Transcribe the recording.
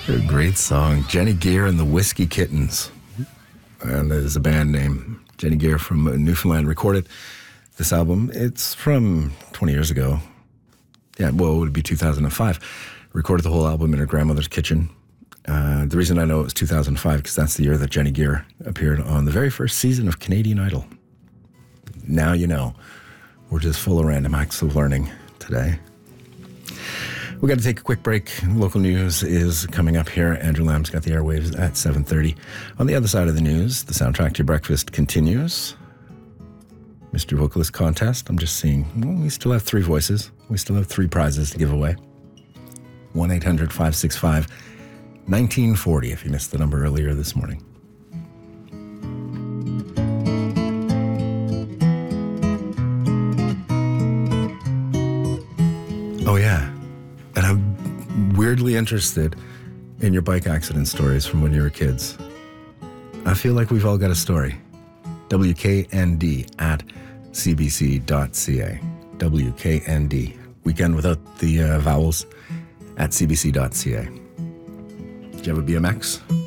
A great song. Jenny Gear and the Whiskey Kittens. And there's a band name. Jenny Gear from Newfoundland recorded this album. It's from 20 years ago. Yeah, well, it would be 2005. Recorded the whole album in her grandmother's kitchen. The reason I know it was 2005 because that's the year that Jenny Gear appeared on the very first season of Canadian Idol. Now you know. We're just full of random acts of learning today. We got to take a quick break. Local news is coming up here. Andrew Lamb's got the airwaves at 7:30. On the other side of the news, the soundtrack to your breakfast continues. Mystery Vocalist Contest. I'm just seeing, well, we still have 3 voices. We still have 3 prizes to give away. 1-800-565-1940 if you missed the number earlier this morning. Oh, yeah. And I'm weirdly interested in your bike accident stories from when you were kids. I feel like we've all got a story. WKND@cbc.ca. WKND. Weekend without the vowels at cbc.ca. Did you have a BMX?